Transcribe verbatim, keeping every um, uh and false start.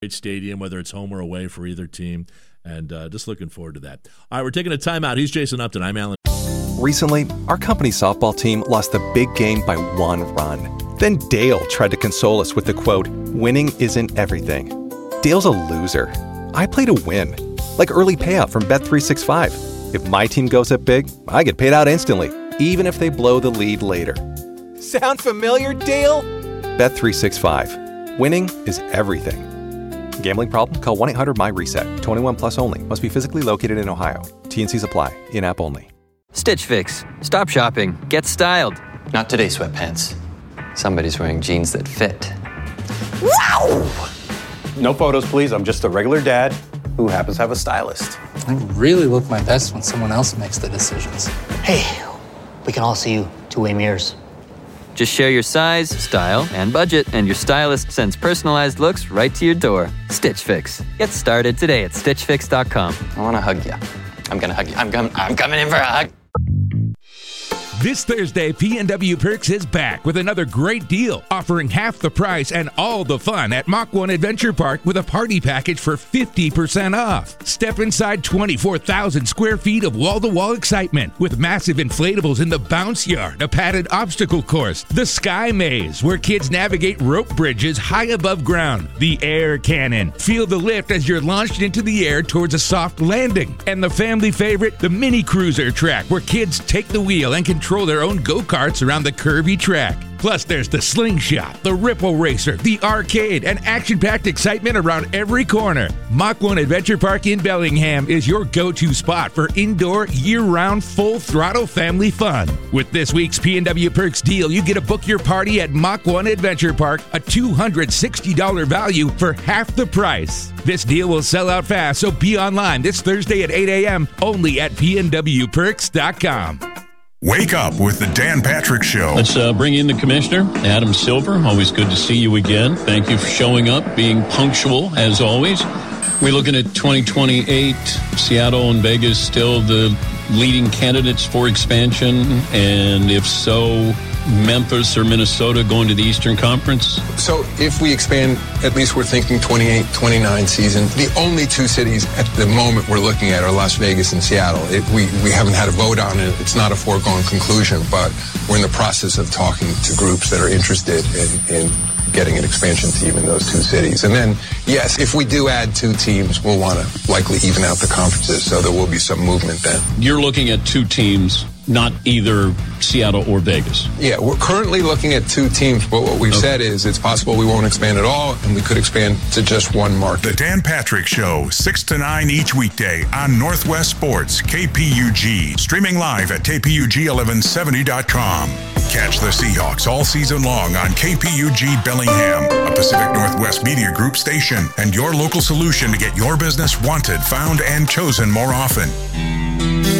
Great stadium, whether it's home or away for either team, and uh, just looking forward to that. All right, we're taking a timeout. He's Jason Upton. I'm Alan. Recently, our company softball team lost the big game by one run. Then Dale tried to console us with the quote, "Winning isn't everything." Dale's a loser. I play to win, like early payout from Bet three sixty-five. If my team goes up big, I get paid out instantly, even if they blow the lead later. Sound familiar, Dale? Bet three sixty-five. Winning is everything. Gambling problem? Call one eight hundred M Y reset. twenty-one plus only. Must be physically located in Ohio. T N Cs apply. In-app only. Stitch Fix. Stop shopping. Get styled. Not today, sweatpants. Somebody's wearing jeans that fit. Wow! No photos, please. I'm just a regular dad who happens to have a stylist. I really look my best when someone else makes the decisions. Hey, we can all see you two-way mirrors. Just share your size, style, and budget, and your stylist sends personalized looks right to your door. Stitch Fix. Get started today at stitch fix dot com. I want to hug you. I'm going to hug you. I'm, com- I'm coming in for a hug. This Thursday, P N W Perks is back with another great deal, offering half the price and all the fun at Mach one Adventure Park with a party package for fifty percent off. Step inside twenty-four thousand square feet of wall-to-wall excitement with massive inflatables in the bounce yard, a padded obstacle course, the Sky Maze, where kids navigate rope bridges high above ground, the Air Cannon, feel the lift as you're launched into the air towards a soft landing, and the family favorite, the Mini Cruiser track, where kids take the wheel and control their own go-karts around the curvy track. Plus, there's the Slingshot, the Ripple Racer, the arcade, and action-packed excitement around every corner. Mach one Adventure Park in Bellingham is your go-to spot for indoor, year-round, full-throttle family fun. With this week's P N W Perks deal, you get to book your party at Mach one Adventure Park, a two hundred sixty dollars value for half the price. This deal will sell out fast, so be online this Thursday at eight a.m. only at P N W perks dot com. Wake up with the Dan Patrick Show. Let's uh, bring in the commissioner, Adam Silver. Always good to see you again. Thank you for showing up, being punctual, as always. We're looking at twenty twenty-eight. Seattle and Vegas still the leading candidates for expansion. And if so, Memphis or Minnesota going to the Eastern Conference? So if we expand, at least we're thinking twenty-eight twenty-nine season. The only two cities at the moment we're looking at are Las Vegas and Seattle. It, we, we haven't had a vote on it. It's not a foregone conclusion, but we're in the process of talking to groups that are interested in, in getting an expansion team in those two cities. And then, yes, if we do add two teams, we'll want to likely even out the conferences, so there will be some movement then. You're looking at two teams, not either Seattle or Vegas. Yeah, we're currently looking at two teams, but what we've okay. said is it's possible we won't expand at all, and we could expand to just one market. The Dan Patrick Show, six to nine each weekday on Northwest Sports, K P U G. Streaming live at K P U G eleven seventy dot com. Catch the Seahawks all season long on K P U G Bellingham, a Pacific Northwest Media Group station, and your local solution to get your business wanted, found, and chosen more often.